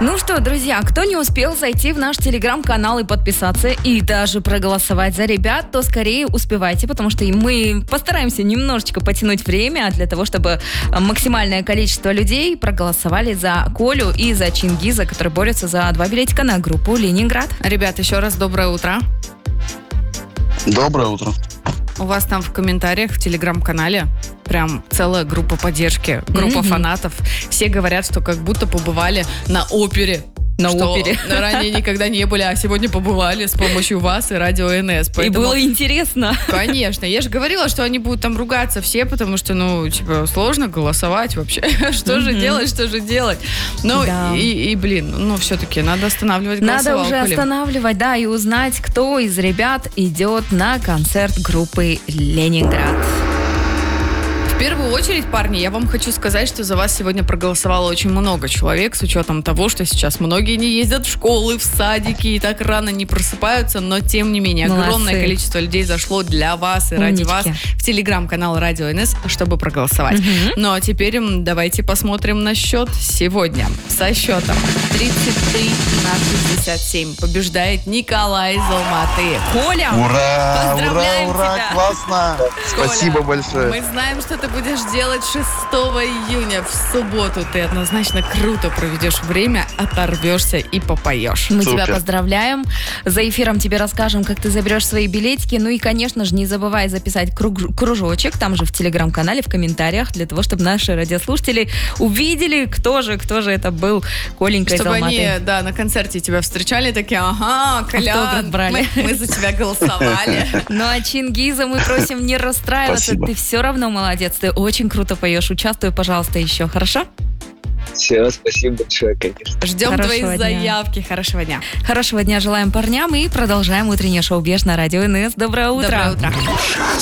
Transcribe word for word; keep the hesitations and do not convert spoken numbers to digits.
Ну что, друзья, кто не успел зайти в наш телеграм-канал и подписаться, и даже проголосовать за ребят, то скорее успевайте, потому что мы постараемся немножечко потянуть время для того, чтобы максимальное количество людей проголосовали за Колю и за Чингиза, которые борются за два билетика на группу «Ленинград». Ребят, еще раз доброе утро. Доброе утро. У вас там в комментариях в телеграм-канале прям целая группа поддержки, группа mm-hmm. фанатов. Все говорят, что как будто побывали на опере. На что опере. Ранее никогда не были, а сегодня побывали с помощью вас и радио эн эс. Поэтому... И было интересно. Конечно. Я же говорила, что они будут там ругаться все, потому что, ну, типа, сложно голосовать вообще. Что же делать, что же делать? Ну, и, блин, ну, все-таки надо останавливать голосовалку. Надо уже останавливать, да, и узнать, кто из ребят идет на концерт группы «Ленинград». В первую очередь, парни, я вам хочу сказать, что за вас сегодня проголосовало очень много человек, с учетом того, что сейчас многие не ездят в школы, в садики и так рано не просыпаются, но тем не менее, Молодцы. Огромное количество людей зашло для вас и ради Умнички. вас в телеграм-канал Радио эн эс, чтобы проголосовать. Угу. Ну а теперь давайте посмотрим на счет сегодня. Со счетом тридцать три на шестьдесят семь побеждает Николай из Алматы. Коля, Ура! поздравляем ура, ура, тебя. классно! Коля, Спасибо большое. Мы знаем, что ты будешь делать шестого июня в субботу. Ты однозначно круто проведешь время, оторвешься и попоешь. Мы Супер. тебя поздравляем. За эфиром тебе расскажем, как ты заберешь свои билетики. Ну и, конечно же, не забывай записать круг- кружочек там же в телеграм-канале, в комментариях, для того, чтобы наши радиослушатели увидели, кто же, кто же это был Коленька Чтобы из Алматы. они, да, на концерте тебя встречали, такие, ага, Колян, Автограф брали. мы, мы за тебя голосовали. Ну а Чингиза мы просим не расстраиваться. Спасибо. Ты все равно молодец. Ты очень круто поешь. Участвуй, пожалуйста, еще. Хорошо? Все, спасибо большое, конечно. Ждем Хорошего твои дня. заявки. Хорошего дня. Хорошего дня желаем парням и продолжаем утреннее шоу «Беш» на радио эн эс. Доброе утро. Доброе утро.